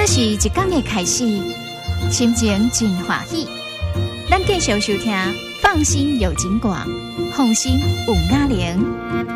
这是一天的开始，心情真欢喜。咱继续收听，放心有金广，放心有雅玲。